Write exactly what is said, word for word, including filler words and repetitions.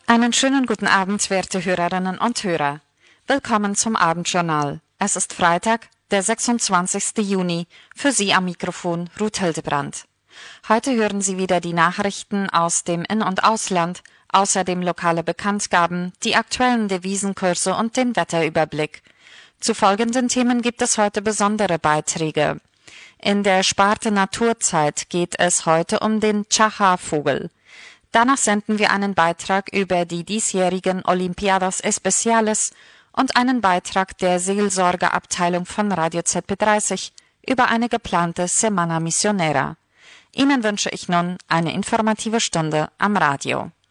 Einen schönen guten Abend, werte Hörerinnen und Hörer. Willkommen zum Abendjournal. Es ist Freitag, der sechsundzwanzigste Juni. Für Sie am Mikrofon Ruth Hildebrandt. Heute hören Sie wieder die Nachrichten aus dem In- und Ausland, außerdem lokale Bekanntgaben, die aktuellen Devisenkurse und den Wetterüberblick. Zu folgenden Themen gibt es heute besondere Beiträge. In der Sparte Naturzeit geht es heute um den Chacha-Vogel. Danach senden wir einen Beitrag über die diesjährigen Olimpiadas Especiales und einen Beitrag der Seelsorgeabteilung von Radio Z P dreißig über eine geplante Semana Misionera. Ihnen wünsche ich nun eine informative Stunde am Radio.